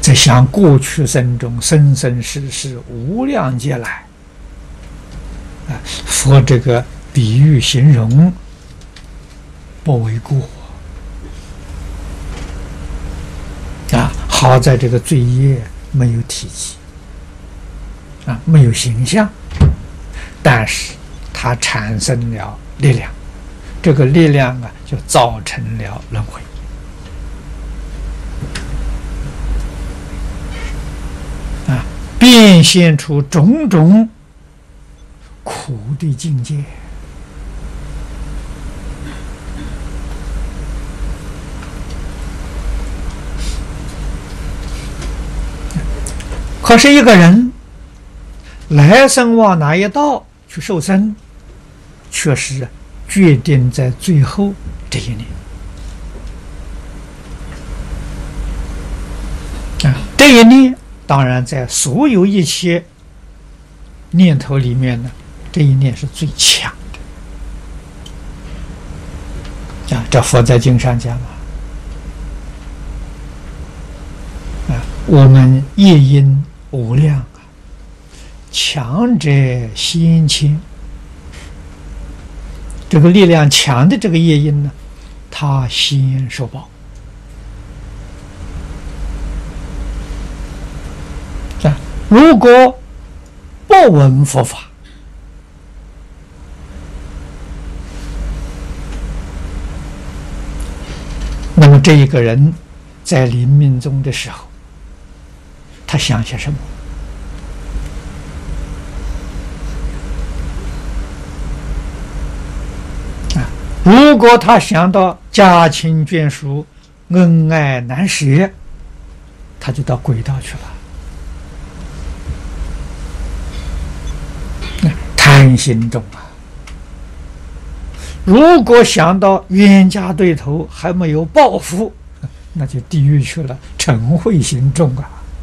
在想过去生中生生世世无量劫来，佛这个比喻形容不为过好在这个罪业没有体积没有形象，但是它产生了力量，这个力量就造成了轮回变现出种种苦的境界。可是一个人来生往哪一道去受生，却是决定在最后这一年这一念当然在所有一切念头里面呢，这一念是最强的这佛在经上讲我们业因无量强者先迁，这个力量强的这个业因呢，它先受报如果不闻佛法，那么这一个人在临命终的时候，他想些什么？如果他想到家亲眷属恩爱难舍，他就到轨道去了，贪心重如果想到冤家对头还没有报复，那就地狱去了，嗔恚心重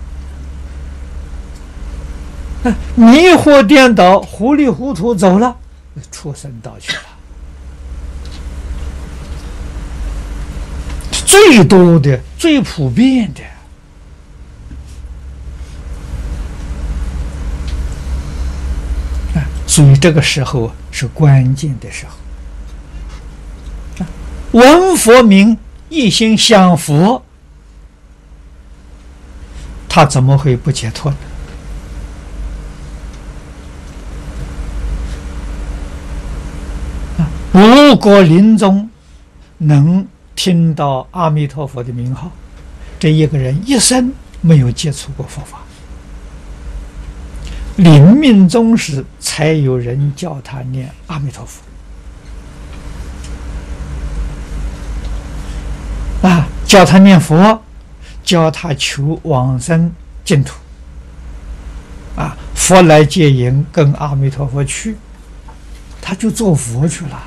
迷惑颠倒，糊里糊涂走了，畜生道去了。最多的、最普遍的所以这个时候是关键的时候闻佛名，一心向佛，他怎么会不解脱呢？如果临终能听到阿弥陀佛的名号，这一个人一生没有接触过佛法，临命终时才有人叫他念阿弥陀佛叫他念佛，叫他求往生净土佛来接引，跟阿弥陀佛去，他就做佛去了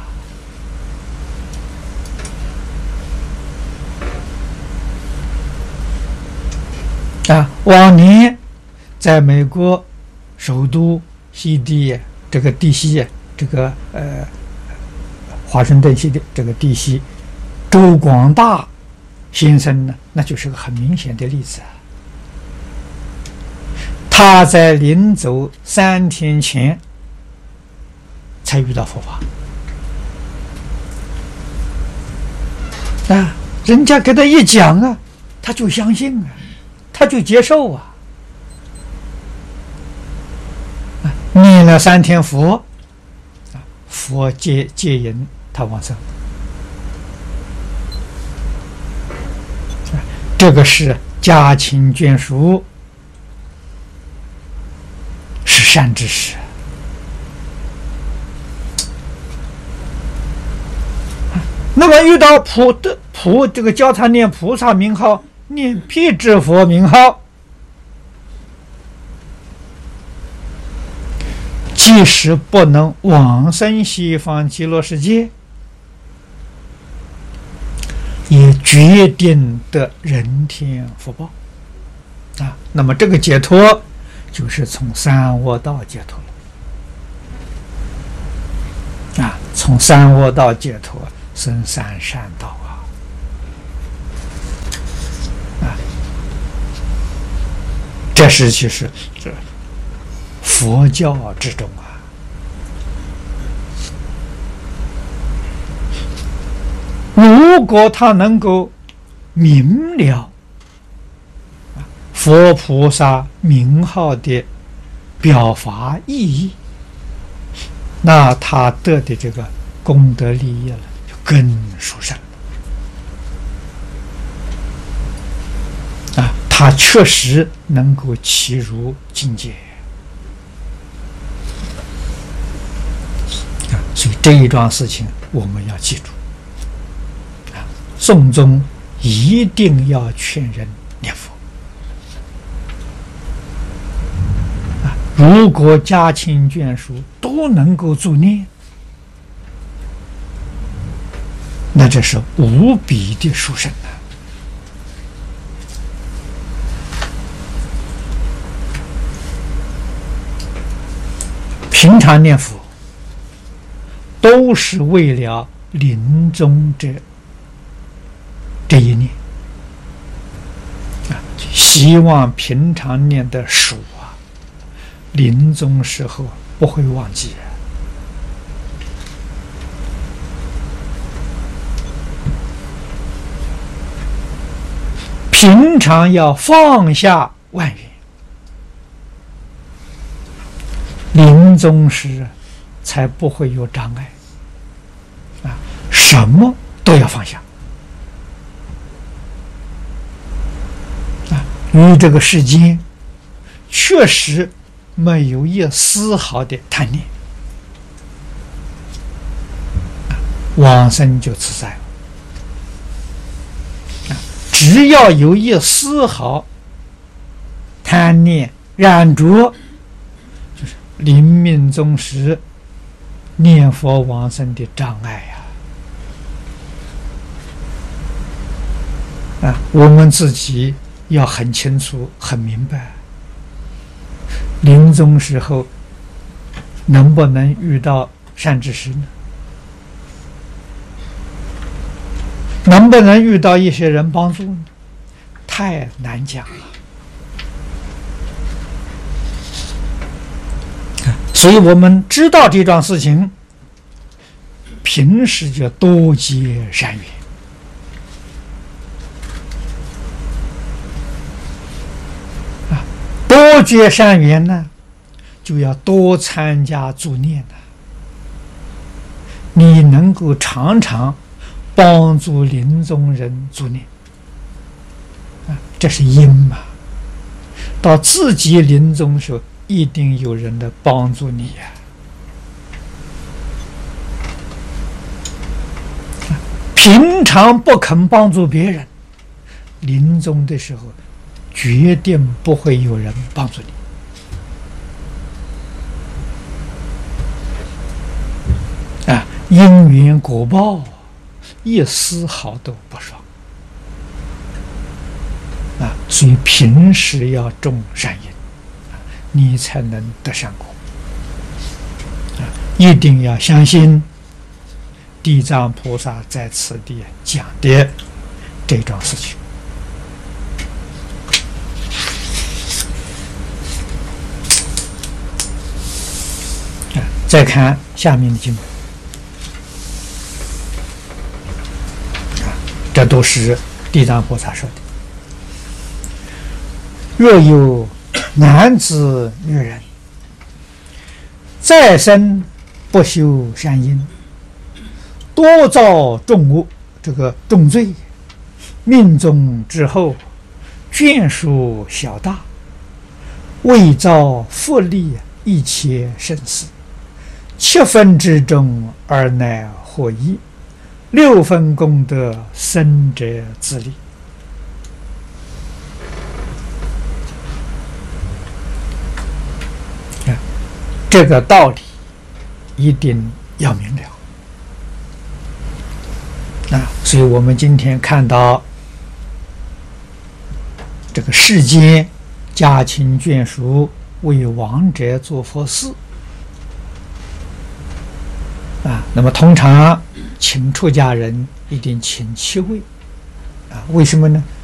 往年在美国首都西地这个地西这个华盛顿西的这个地西，周广大先生呢，那就是个很明显的例子他在临走3天前才遇到佛法人家给他一讲他就相信他就接受念了3天佛，佛接引他往生，这个是家亲眷属，是善知识那么遇到这个教他念菩萨名号，念辟支佛名号，即使不能往生西方极乐世界，也决定得人天福报那么这个解脱就是从三恶道解脱了从三恶道解脱生三善道实就是这佛教之中啊，如果他能够明了佛菩萨名号的表法意义，那他得的这个功德利益了就更殊胜了啊！他确实能够契入境界啊！所以这一桩事情我们要记住啊！诵宗一定要劝人念佛。如果家亲眷属都能够助念，那这是无比的殊胜啊！平常念佛都是为了临终这一念啊，希望平常念的熟啊，临终时候不会忘记。平常要放下万缘，临终时才不会有障碍啊！什么都要放下啊！与这个世间确实没有一丝毫的贪念，往生就自在了。只要有一丝毫贪念染着，就是临命终时念佛往生的障碍啊！我们自己要很清楚、很明白。临终时候能不能遇到善知识呢？能不能遇到一些人帮助呢？太难讲了。所以我们知道这桩事情，平时就多结善缘。多结善缘呢，就要多参加助念呢。你能够常常帮助临终人助念啊，这是因嘛。到自己临终时候，一定有人来帮助你呀。平常不肯帮助别人，临终的时候决定不会有人帮助你啊！因缘果报，一丝毫都不爽啊！所以平时要种善因，你才能得善果啊！一定要相信地藏菩萨在此地讲的这桩事情。再看下面的经文，这都是地藏菩萨说的。若有男子女人再生不修善因，多造重恶，这个重罪，命终之后，眷属小大，未造复利一切生死。7分之中而乃获益，6分功德生者自利。这个道理一定要明了啊！所以我们今天看到这个世间家亲眷属为亡者做佛事啊，那么通常请出家人一定请7位啊，为什么呢？